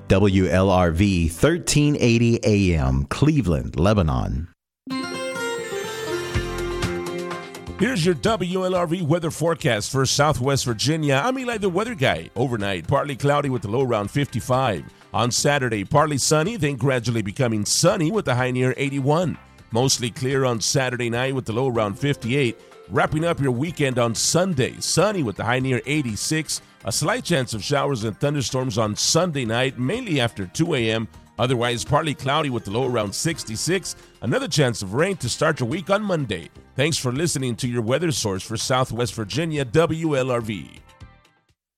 WLRV 1380 AM, Cleveland, Lebanon. Here's your WLRV weather forecast for Southwest Virginia. I'm Eli, the weather guy. Overnight, partly cloudy with the low around 55. On Saturday, partly sunny, then gradually becoming sunny with the high near 81. Mostly clear on Saturday night with the low around 58. Wrapping up your weekend on Sunday, sunny with the high near 86. A slight chance of showers and thunderstorms on Sunday night, mainly after 2 a.m. Otherwise, partly cloudy with the low around 66. Another chance of rain to start your week on Monday. Thanks for listening to your weather source for Southwest Virginia, WLRV.